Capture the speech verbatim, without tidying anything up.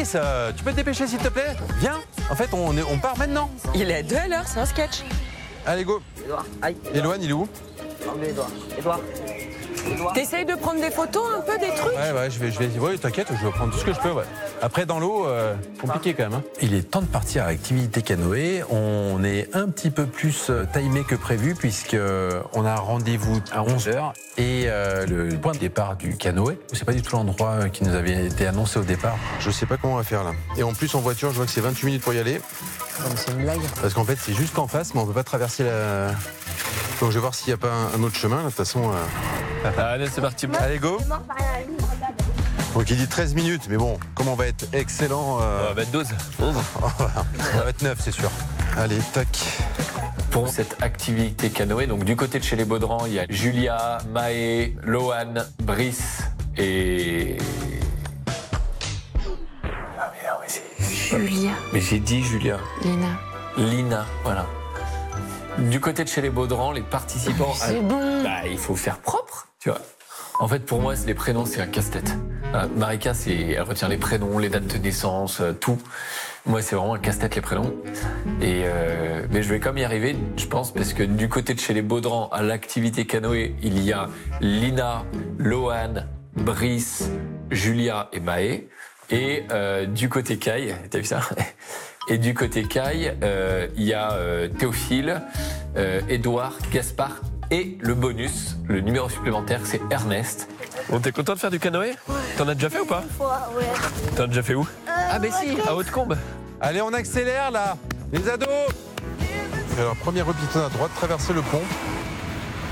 Fabrice, euh, tu peux te dépêcher s'il te plaît? Viens. En fait, on, est, on part maintenant. Il est à deux à l'heure, c'est un sketch. Allez, go. Edouard, aïe. Éloigne, il est où? Enlevez Edouard. Edouard. Edouard. T'essayes de prendre des photos un peu des trucs? Ouais, ouais, je vais, je vais. Ouais, t'inquiète, je vais prendre tout ce que je peux. Ouais. Après, dans l'eau, euh, compliqué quand même. Hein. Il est temps de partir à l'activité canoë. On est un petit peu plus timé que prévu puisque on a un rendez-vous à onze heures et euh, le point de départ du canoë. C'est pas du tout l'endroit qui nous avait été annoncé au départ. Je sais pas comment on va faire là. Et en plus, en voiture, je vois que c'est vingt-huit minutes pour y aller. Non, mais c'est une blague. Parce qu'en fait, c'est juste en face, mais on peut pas traverser la. Donc je vais voir s'il n'y a pas un, un autre chemin. De toute façon. Euh... Allez, c'est parti. Allez, go. Donc il dit treize minutes, mais bon, comme on va être excellent. Euh... On va mettre douze. on va mettre neuf, c'est sûr. Allez, tac. Pour cette activité canoë, donc du côté de chez les Baudrand, il y a Julia, Maë, Loane, Brice et. Ah mais non, mais c'est. Julia, Mais j'ai dit Julia. Lina. Lina, voilà. Du côté de chez les Baudrand, les participants. C'est bon. Bah, il faut faire propre, tu vois. En fait, pour moi, les prénoms, c'est un casse-tête. Euh, Marika, c'est, elle retient les prénoms, les dates de naissance, euh, tout. Moi, c'est vraiment un casse-tête, les prénoms. Et euh, mais je vais quand même y arriver, je pense, parce que du côté de chez les Baudrand, à l'activité canoë, il y a Lina, Loane, Brice, Julia et Maë. Et euh, du côté Caille, t'as vu ça? Et du côté Caille, euh, il y a euh, Théophile, euh, Édouard, Gaspard et le bonus, le numéro supplémentaire, c'est Ernest. Bon, t'es content de faire du canoë? Ouais. T'en as déjà fait ou pas? Ouais. T'en as déjà fait où? Ah ben si. À Hautecombe. Allez, on accélère là. Les ados. Alors, premier hôpital à droite, traverser le pont.